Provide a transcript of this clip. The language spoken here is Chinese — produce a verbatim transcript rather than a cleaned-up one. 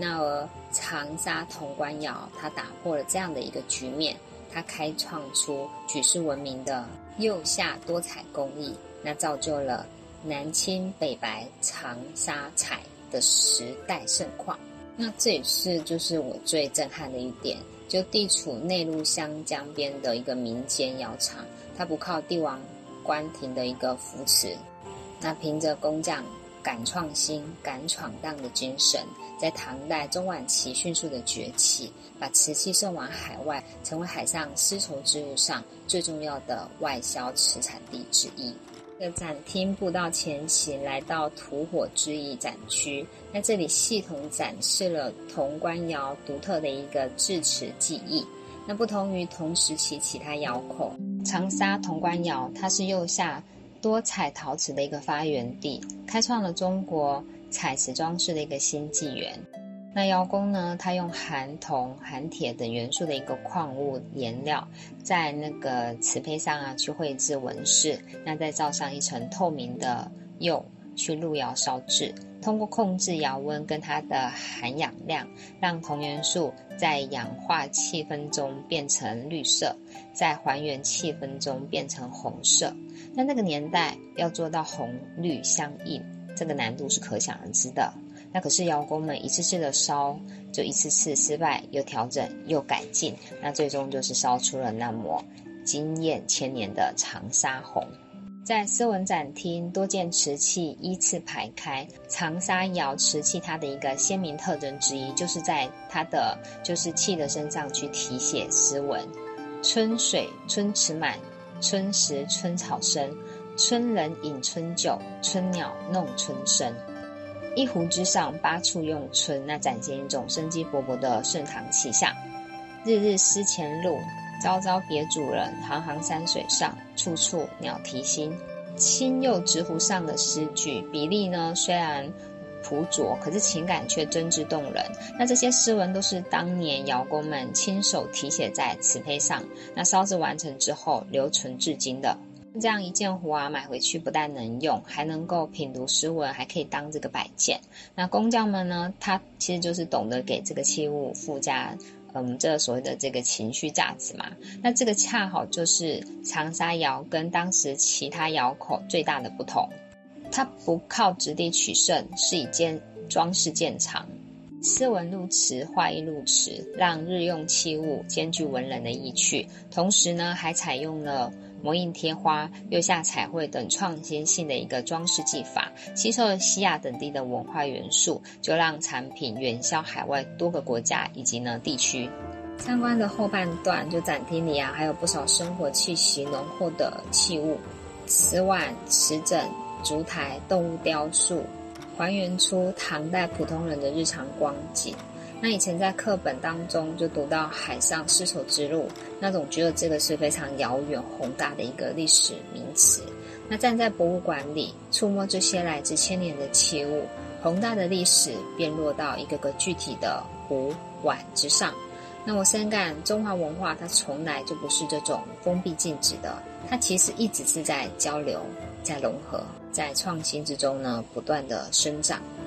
那而长沙潼关窑它打破了这样的一个局面，它开创出举世闻名的釉下多彩工艺，那造就了南青北白长沙彩的时代盛况。那这也是就是我最震撼的一点，就地处内陆湘江边的一个民间窑厂，它不靠帝王官廷的一个扶持，那凭着工匠敢创新敢闯荡的精神，在唐代中晚期迅速的崛起，把瓷器送往海外，成为海上丝绸之路上最重要的外销瓷产地之一。这个展厅步道前行，来到土火之艺展区，那这里系统展示了潼关窑独特的一个制瓷技艺。那不同于同时期其他窑口，长沙潼关窑它是釉下多彩陶瓷的一个发源地，开创了中国彩瓷装饰的一个新纪元。那窑工呢，他用含铜、含铁等元素的一个矿物颜料，在那个瓷胚上啊去绘制纹饰，那再罩上一层透明的釉去入窑烧制，通过控制窑温跟它的含氧量，让铜元素在氧化气氛中变成绿色，在还原气氛中变成红色。那那个年代要做到红绿相应，这个难度是可想而知的。那可是窑工们一次次的烧，就一次次失败，又调整又改进，那最终就是烧出了那抹惊艳千年的长沙红。在丝纹展厅，多件瓷器依次排开。长沙窑瓷器它的一个鲜明特征之一，就是在它的就是器的身上去题写丝纹，春水春池满，春时春草生，春人饮春酒，春鸟弄春声。一壶之上八处用春，那展现一种生机勃勃的盛唐气象。日日思前路，朝朝别主人，行行山水上，处处鸟啼心。青釉直壶上的诗句，比例呢虽然朴拙，可是情感却真挚动人。那这些诗文都是当年窑工们亲手题写在瓷胚上，那烧制完成之后留存至今的。这样一件壶啊，买回去不但能用，还能够品读诗文，还可以当这个摆件。那工匠们呢，他其实就是懂得给这个器物附加嗯，这所谓的这个情绪价值嘛。那这个恰好就是长沙窑跟当时其他窑口最大的不同，它不靠质地取胜，是以间装饰见长。丝纹入瓷，画意入瓷，让日用器物兼具文人的意趣。同时呢，还采用了模印贴花、釉下彩绘等创新性的一个装饰技法，吸收了西亚等地的文化元素，就让产品远销海外多个国家以及呢地区。参观的后半段，就展厅里啊，还有不少生活气息浓厚的器物，瓷碗、瓷枕、烛台、动物雕塑，还原出唐代普通人的日常光景。那以前在课本当中就读到海上丝绸之路，那总觉得这个是非常遥远宏大的一个历史名词。那站在博物馆里，触摸这些来自千年的器物，宏大的历史便落到一个个具体的壶碗之上。那我深感中华文化它从来就不是这种封闭禁止的，它其实一直是在交流，在融合，在创新之中呢不断的生长。